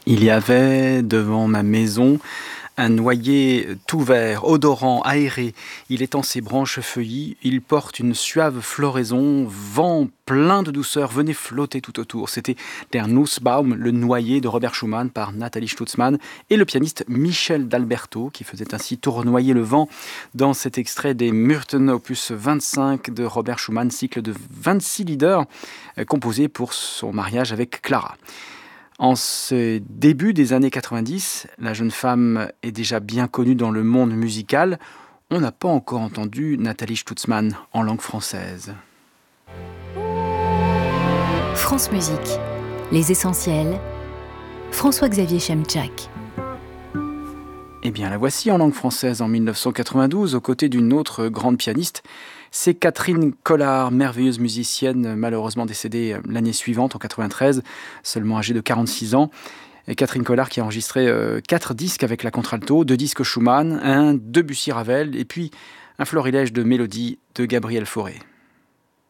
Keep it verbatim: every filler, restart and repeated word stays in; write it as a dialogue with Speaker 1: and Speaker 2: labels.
Speaker 1: Il y avait devant ma maison un noyer tout vert, odorant, aéré. Il étend ses branches feuillues, il porte une suave floraison, vent plein de douceur venait flotter tout autour. C'était Der Nussbaum, le noyer de Robert Schumann par Nathalie Stutzmann et le pianiste Michel d'Alberto qui faisait ainsi tournoyer le vent dans cet extrait des Myrten opus vingt-cinq de Robert Schumann, cycle de vingt-six lieder euh, composé pour son mariage avec Clara. En ce début des années quatre-vingt-dix, la jeune femme est déjà bien connue dans le monde musical. On n'a pas encore entendu Nathalie Stutzmann en langue française.
Speaker 2: France Musique, les essentiels, François-Xavier Chemchak.
Speaker 1: Eh bien, la voici en langue française en dix-neuf cent quatre-vingt-douze, aux côtés d'une autre grande pianiste. C'est Catherine Collard, merveilleuse musicienne, malheureusement décédée l'année suivante, en quatre-vingt-treize, seulement âgée de quarante-six ans. Et Catherine Collard qui a enregistré euh, quatre disques avec la contralto, deux disques Schumann, un Debussy-Ravel, et puis un florilège de mélodies de Gabriel Fauré.